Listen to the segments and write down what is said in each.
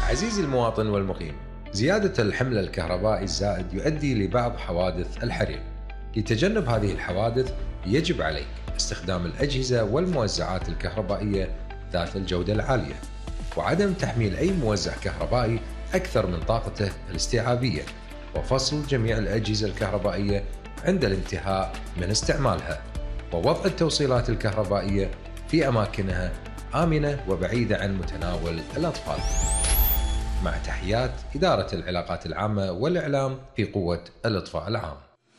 عزيزي المواطن والمقيم، زيادة الحمل الكهربائي الزائد يؤدي لبعض حوادث الحريق. لتجنب هذه الحوادث يجب عليك استخدام الأجهزة والموزعات الكهربائية ذات الجودة العالية، وعدم تحميل أي موزع كهربائي أكثر من طاقته الاستيعابية، وفصل جميع الأجهزة الكهربائية عند الانتهاء من استعمالها، ووضع التوصيلات الكهربائية في أماكنها آمنة وبعيدة عن متناول الأطفال. مع تحيات إدارة العلاقات العامة والإعلام في قوة الإطفاء العام.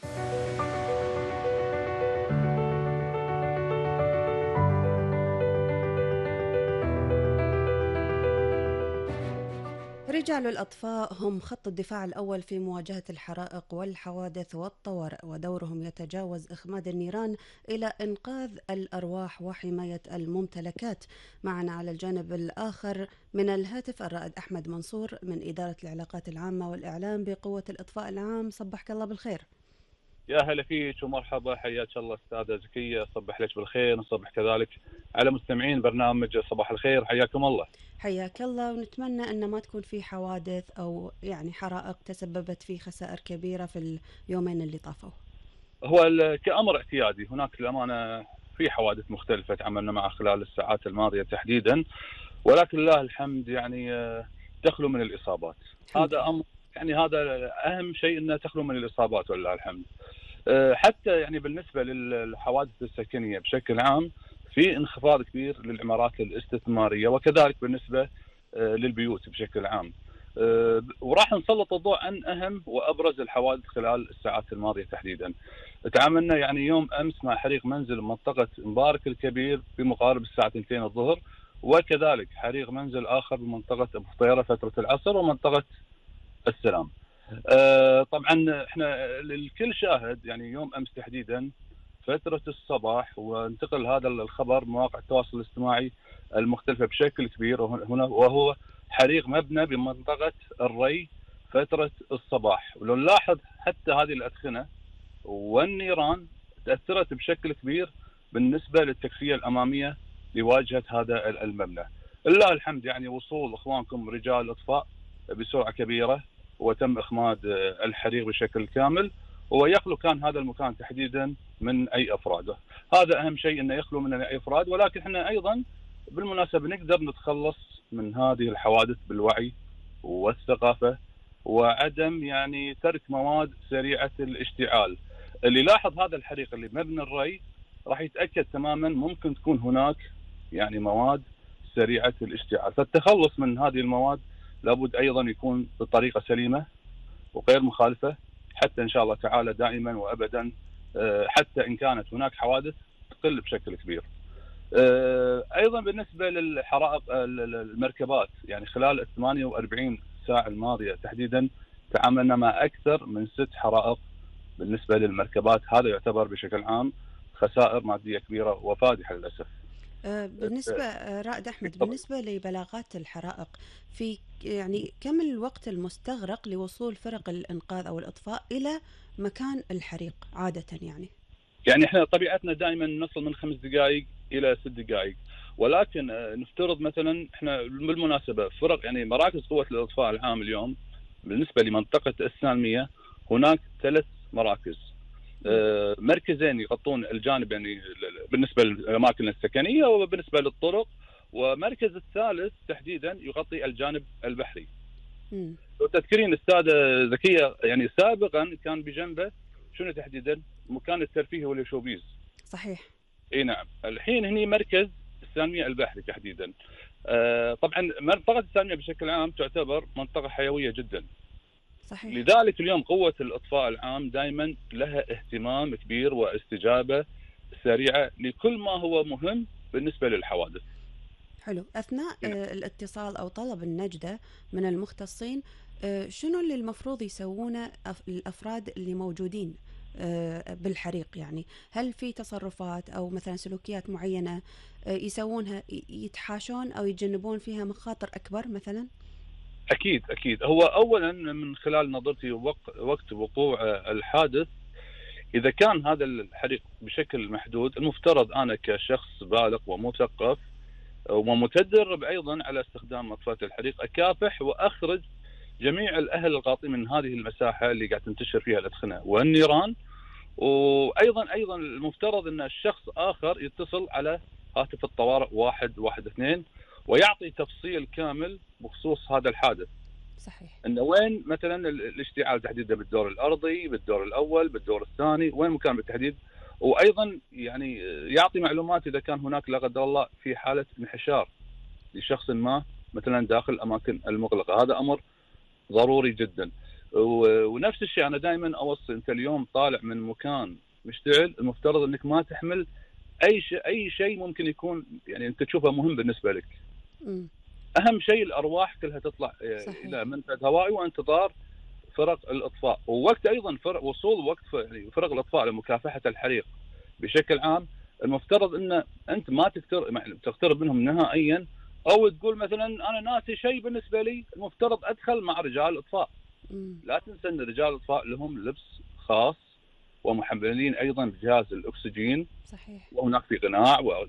رجال الأطفاء هم خط الدفاع الأول في مواجهة الحرائق والحوادث والطوارئ، ودورهم يتجاوز إخماد النيران إلى إنقاذ الأرواح وحماية الممتلكات. معنا على الجانب الآخر من الهاتف الرائد أحمد منصور من إدارة العلاقات العامة والإعلام بقوة الإطفاء العام. صبحك الله بالخير. يا هلا فيك ومرحبا، حياك الله استاذه زكيه، صبح لك بالخير وصبح كذلك على مستمعين برنامج صباح الخير، حياكم الله. حياك الله، ونتمنى أن ما تكون في حوادث أو يعني حرائق تسببت في خسائر كبيرة في اليومين اللي طافوا. هو كأمر اعتيادي هناك للأمانة في حوادث مختلفة تعاملنا معها خلال الساعات الماضية تحديدا، ولكن لله الحمد يعني تخلو من الإصابات. هذا أمر يعني هذا أهم شيء، أنه تخلو من الإصابات ولله الحمد. حتى يعني بالنسبة للحوادث السكنية بشكل عام في انخفاض كبير للعمارات الاستثمارية، وكذلك بالنسبة للبيوت بشكل عام. وراح نسلط الضوء عن أهم وأبرز الحوادث خلال الساعات الماضية تحديدا. تعاملنا يعني يوم أمس مع حريق منزل بمنطقة مبارك الكبير بمقارب الساعة 2 الظهر، وكذلك حريق منزل آخر بمنطقة أبو فطيرة فترة العصر ومنطقة السلام. طبعا احنا الكل شاهد يعني يوم امس تحديدا فتره الصباح، وانتقل هذا الخبر مواقع التواصل الاجتماعي المختلفه بشكل كبير، هنا وهو حريق مبنى بمنطقه الري فتره الصباح. ولو نلاحظ حتى هذه الادخنه والنيران تاثرت بشكل كبير بالنسبه للتكفيه الاماميه لواجهه هذا المبنى. لله الحمد يعني وصول اخوانكم رجال الاطفاء بسرعه كبيره وتم إخماد الحريق بشكل كامل، ويخلو كان هذا المكان تحديدا من أي أفراد. هذا أهم شيء، أنه يخلو من أي أفراد. ولكن احنا أيضا بالمناسبة نقدر نتخلص من هذه الحوادث بالوعي والثقافة وعدم يعني ترك مواد سريعة الاشتعال. اللي لاحظ هذا الحريق اللي مبنى الري راح يتأكد تماما ممكن تكون هناك يعني مواد سريعة الاشتعال، فالتخلص من هذه المواد لابد أيضا يكون بطريقة سليمة وغير مخالفة، حتى إن شاء الله تعالى دائما وأبدا حتى إن كانت هناك حوادث تقل بشكل كبير. أيضا بالنسبة للحرائق المركبات، يعني خلال 48 ساعة الماضية تحديدا تعاملنا مع أكثر من 6 حرائق بالنسبة للمركبات. هذا يعتبر بشكل عام خسائر مادية كبيرة وفادحة للأسف. بالنسبة رائد أحمد، بالنسبة لبلاغات الحرائق، في يعني كم الوقت المستغرق لوصول فرق الإنقاذ أو الإطفاء إلى مكان الحريق عادة؟ يعني احنا طبيعتنا دائما نصل من 5 دقائق إلى 6 دقائق، ولكن نفترض مثلا احنا بالمناسبة فرق يعني مراكز قوة الإطفاء العام اليوم بالنسبة لمنطقة السالمية هناك 3 مراكز. مركزين يغطون الجانب يعني بالنسبه للاماكن السكنيه وبالنسبه للطرق، ومركز الثالث تحديدا يغطي الجانب البحري. لو تذكرين استاذه زكيه يعني سابقا كان بجنبه شنو تحديدا؟ مكان الترفيه والشوبيز. صحيح. اي نعم. الحين هني مركز السالميه البحري تحديدا. طبعا منطقه السالميه بشكل عام تعتبر منطقه حيويه جدا. صحيح. لذلك اليوم قوة الإطفاء العام دائما لها اهتمام كبير واستجابة سريعة لكل ما هو مهم بالنسبة للحوادث. حلو. أثناء الاتصال أو طلب النجدة من المختصين، شنو اللي المفروض يسوونه الأفراد اللي موجودين بالحريق؟ يعني هل في تصرفات أو مثلا سلوكيات معينة يسوونها يتحاشون أو يتجنبون فيها مخاطر أكبر مثلا؟ أكيد. هو أولا من خلال نظرتي وقت وقوع الحادث، إذا كان هذا الحريق بشكل محدود، المفترض أنا كشخص بالغ ومثقف ومتدرب ايضا على استخدام مطفاة الحريق، اكافح واخرج جميع الاهل القاطين من هذه المساحه اللي قاعد تنتشر فيها الادخنه والنيران. وايضا المفترض ان الشخص اخر يتصل على هاتف الطوارئ 112 ويعطي تفصيل كامل بخصوص هذا الحادث. صحيح. انه وين مثلا الاشتعال تحديدا، بالدور الارضي، بالدور الاول، بالدور الثاني، وين مكان بالتحديد. وايضا يعني يعطي معلومات اذا كان هناك لا قدر الله في حاله انحشار لشخص ما مثلا داخل الاماكن المغلقه. هذا امر ضروري جدا. ونفس الشيء انا دائما اوصي، انت اليوم طالع من مكان مشتعل، المفترض انك ما تحمل اي شيء ممكن يكون يعني انت تشوفه مهم بالنسبه لك. اهم شيء الارواح كلها تطلع صحيح. الى منفذ هوائي وانتظار فرق الاطفاء، ووقت ايضا وصول وقت فرق الاطفاء لمكافحه الحريق بشكل عام. المفترض ان انت ما تقترب منهم نهائيا، او تقول مثلا انا ناسي شيء بالنسبه لي، المفترض ادخل مع رجال الاطفاء. لا تنسى ان رجال الاطفاء لهم لبس خاص ومحملين ايضا بجهاز الاكسجين. صحيح. وهناك في قناع